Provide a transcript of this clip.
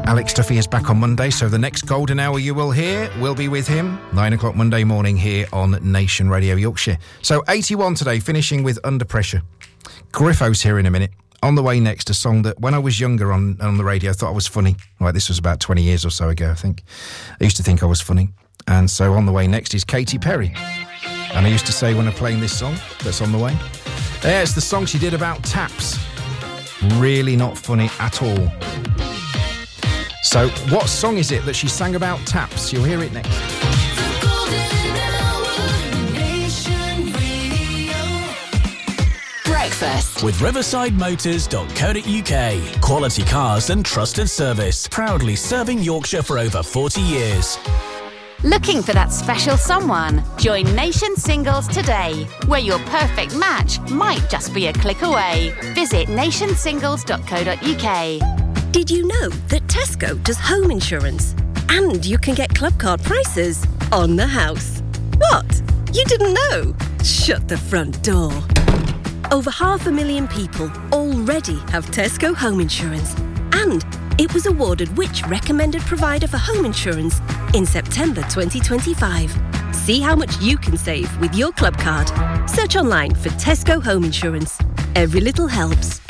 Alex Duffy is back on Monday, so the next golden hour you will hear will be with him. 9 o'clock Monday morning here on Nation Radio Yorkshire. So 81 today, finishing with Under Pressure. Griffo's here in a minute. On the way next, a song that when I was younger on the radio, I thought I was funny. Right, this was about 20 years or so ago, I think. I used to think I was funny. And so on the way next is Katy Perry. And I used to say when I'm playing this song that's on the way, it's the song she did about taps. Really not funny at all. So what song is it that she sang about taps? You'll hear it next. Breakfast with riversidemotors.co.uk. Quality cars and trusted service. Proudly serving Yorkshire for over 40 years. Looking for that special someone? Join Nation Singles today, where your perfect match might just be a click away. Visit nationsingles.co.uk. Did you know that Tesco does home insurance? And you can get club card prices on the house. What? You didn't know? Shut the front door. Over 500,000 people already have Tesco home insurance. And it was awarded which recommended provider for home insurance in September 2025. See how much you can save with your club card. Search online for Tesco home insurance. Every little helps.